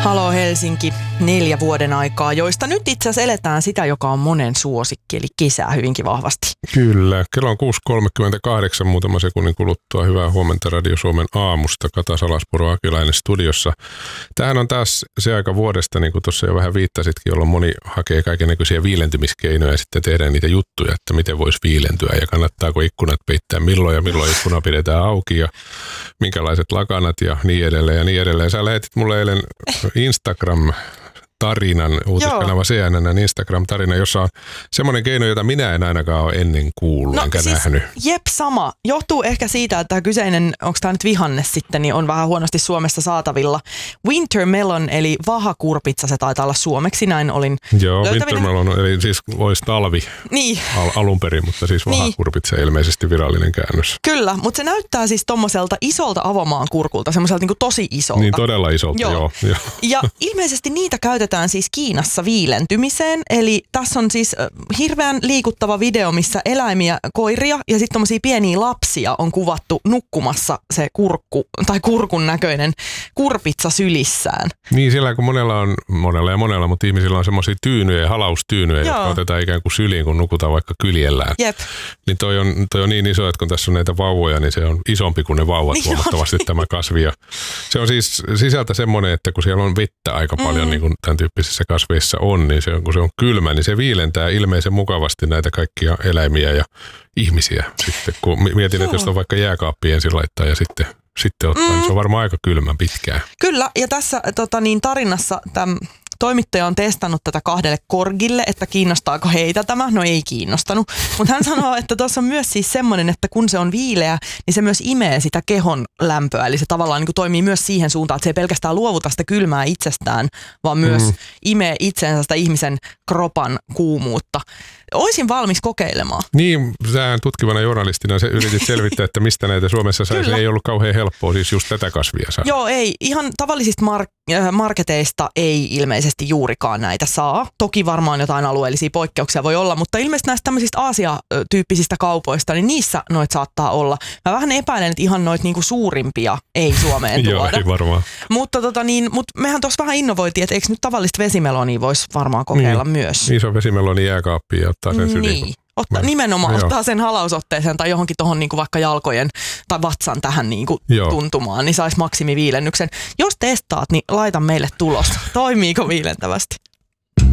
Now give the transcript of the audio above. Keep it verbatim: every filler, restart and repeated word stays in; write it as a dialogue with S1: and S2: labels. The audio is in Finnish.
S1: Halo Helsinki, neljä vuoden aikaa, joista nyt itse asiassa eletään sitä, joka on monen suosikki, eli kesää hyvinkin vahvasti.
S2: Kyllä, kello on kuusi kolmekymmentäkahdeksan, muutama sekunnin kuluttua. Hyvää huomenta Radio Suomen aamusta. Kata Salaspuro Akilainen studiossa. Tämähän on taas se aika vuodesta, niin kuin tuossa jo vähän viittasitkin, jolloin moni hakee kaikennäköisiä viilentymiskeinoja ja sitten tehdään niitä juttuja, että miten voisi viilentyä ja kannattaako ikkunat peittää milloin ja milloin ikkuna pidetään auki ja minkälaiset lakanat ja niin edelleen ja niin edelleen. Sä lähetit mulle eilen Instagram tarinan, uutiskanava C N N Instagram-tarina, jossa on semmoinen keino, jota minä en ainakaan ole ennen kuullut, no, enkä siis, nähnyt.
S1: Jep, sama. Johtuu ehkä siitä, että tämä kyseinen, onko tämä nyt vihanne sitten, niin on vähän huonosti Suomessa saatavilla. Wintermelon, eli vahakurpitsa, se taitaa olla suomeksi, näin olin
S2: Joo,
S1: löytävinä.
S2: wintermelon, eli siis olisi talvi
S1: niin.
S2: al- alun perin, mutta siis vahakurpitsa niin. Ilmeisesti virallinen käännös.
S1: Kyllä, mutta se näyttää siis tommoselta isolta avomaan kurkulta, semmoiselta niin kuin tosi isolta.
S2: Niin todella isolta, joo. joo, joo.
S1: Ja ilmeisesti niitä käytetään siis Kiinassa viilentymiseen, eli tässä on siis hirveän liikuttava video, missä eläimiä, koiria ja sitten tommosia pieniä lapsia on kuvattu nukkumassa se kurkku tai kurkun näköinen kurpitsa sylissään.
S2: Niin, sillä kun monella on, monella ja monella, mutta ihmisillä on semmoisia tyynyjä, halaustyynyjä, joo. jotka otetaan ikään kuin syliin, kun nukutaan vaikka kyljellään.
S1: Jep.
S2: Niin toi on, toi on niin iso, että kun tässä on näitä vauvoja, niin se on isompi kuin ne vauvat niin huomattavasti on. Tämä kasvi. Ja se on siis sisältä semmoinen, että kun siellä on vettä aika paljon, mm. niin kuin tämän tyyppisissä kasveissa on, niin se, kun se on kylmä, niin se viilentää ilmeisen mukavasti näitä kaikkia eläimiä ja ihmisiä. Sitten kun mietin, että jos on vaikka jääkaappi ensin laittaa ja sitten, sitten ottaa, mm. niin se on varmaan aika kylmä pitkään.
S1: Kyllä, ja tässä tota, niin tarinassa tämän toimittaja on testannut tätä kahdelle korgille, että kiinnostaako heitä tämä. No ei kiinnostanut, mutta hän sanoo, että tuossa on myös siis semmoinen, että kun se on viileä, niin se myös imee sitä kehon lämpöä. Eli se tavallaan niin kuin toimii myös siihen suuntaan, että se ei pelkästään luovuta sitä kylmää itsestään, vaan myös mm. imee itseensä sitä ihmisen kropan kuumuutta. Oisin valmis kokeilemaan.
S2: Niin, sähän tutkivana journalistina se yritit selvittää, että mistä näitä Suomessa sai. Se ei ollut kauhean helppoa siis just tätä kasvia saada.
S1: Joo, ei. Ihan tavallisista mark- marketeista ei ilmeisesti juurikaan näitä saa. Toki varmaan jotain alueellisia poikkeuksia voi olla, mutta ilmeisesti näistä tämmöisistä Aasia-tyyppisistä kaupoista, niin niissä noit saattaa olla. Mä vähän epäilen, että ihan noit niinku suurimpia ei Suomeen tuoda.
S2: Joo, ei varmaan.
S1: Mutta tota niin, mut mehän tuossa vähän innovoitiin, että eikö nyt tavallista vesimelonia voisi varmaan kokeilla niin, myös.
S2: Iso vesimeloni jääkaappi ja ottaa sen syliin.
S1: Niin. Otta, nimenomaan no, ottaa sen halausotteeseen tai johonkin tuohon niinku vaikka jalkojen tai vatsan tähän niinku tuntumaan, niin saisi maksimiviilennyksen. Jos testaat, niin laita meille tulos. Toimiiko viilentävästi?